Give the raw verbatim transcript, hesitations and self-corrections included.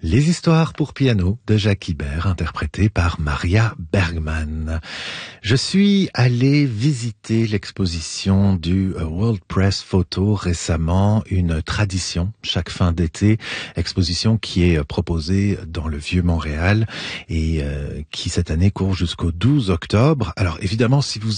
Les histoires pour piano de Jacques Ibert, interprétées par Maria Bergman. Je suis allé visiter l'exposition du World Press Photo récemment, une tradition chaque fin d'été, exposition qui est proposée dans le Vieux-Montréal et euh, qui cette année court jusqu'au douze octobre. Alors évidemment, si vous